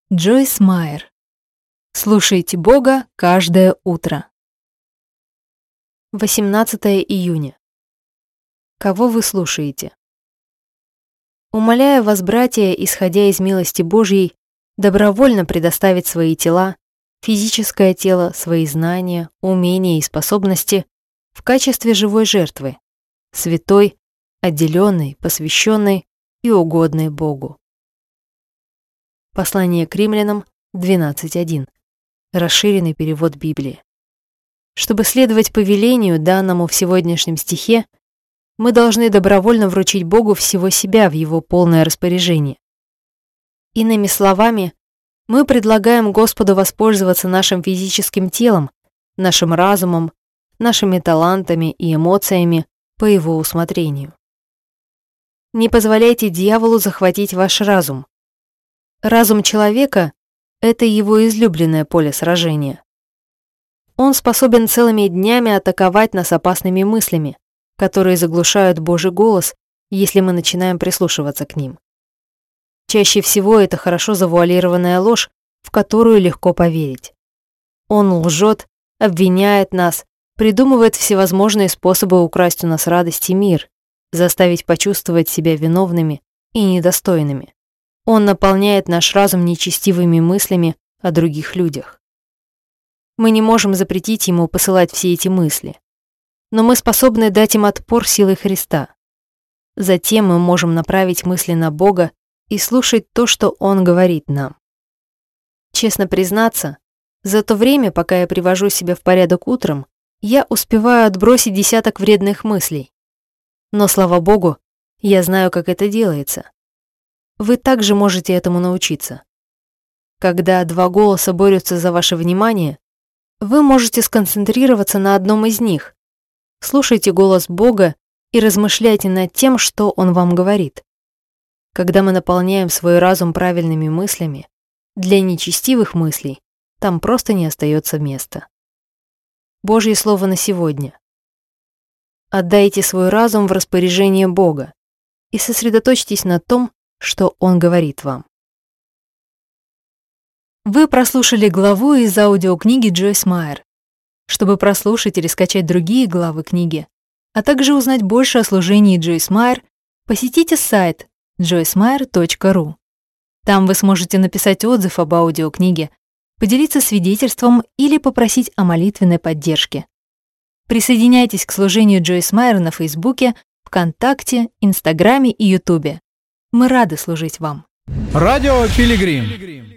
Джойс Майер. Слушайте Бога каждое утро. 18 июня. Кого вы слушаете? Умоляю вас, братья, исходя из милости Божьей, добровольно предоставить свои тела, физическое тело, свои знания, умения и способности в качестве живой жертвы, святой, отделенной, посвященной и угодной Богу. Послание к Римлянам 12:1. Расширенный перевод Библии. Чтобы следовать повелению, данному в сегодняшнем стихе, мы должны добровольно вручить Богу всего себя в Его полное распоряжение. Иными словами, мы предлагаем Господу воспользоваться нашим физическим телом, нашим разумом, нашими талантами и эмоциями по Его усмотрению. Не позволяйте дьяволу захватить ваш разум. Разум человека – это его излюбленное поле сражения. Он способен целыми днями атаковать нас опасными мыслями, которые заглушают Божий голос, если мы начинаем прислушиваться к ним. Чаще всего это хорошо завуалированная ложь, в которую легко поверить. Он лжет, обвиняет нас, придумывает всевозможные способы украсть у нас радость и мир, заставить почувствовать себя виновными и недостойными. Он наполняет наш разум нечестивыми мыслями о других людях. Мы не можем запретить ему посылать все эти мысли, но мы способны дать им отпор силой Христа. Затем мы можем направить мысли на Бога и слушать то, что Он говорит нам. Честно признаться, за то время, пока я привожу себя в порядок утром, я успеваю отбросить десяток вредных мыслей. Но, слава Богу, я знаю, как это делается. Вы также можете этому научиться. Когда два голоса борются за ваше внимание, вы можете сконцентрироваться на одном из них. Слушайте голос Бога и размышляйте над тем, что Он вам говорит. Когда мы наполняем свой разум правильными мыслями, для нечестивых мыслей там просто не остается места. Божье слово на сегодня. Отдайте свой разум в распоряжение Бога и сосредоточьтесь на том, что Он говорит вам. Вы прослушали главу из аудиокниги Джойс Майер. Чтобы прослушать или скачать другие главы книги, а также узнать больше о служении Джойс Майер, посетите сайт joycemeyer.ru. Там вы сможете написать отзыв об аудиокниге, поделиться свидетельством или попросить о молитвенной поддержке. Присоединяйтесь к служению Джойс Майер на Фейсбуке, ВКонтакте, Инстаграме и Ютубе. Мы рады служить вам. Радио Пилигрим.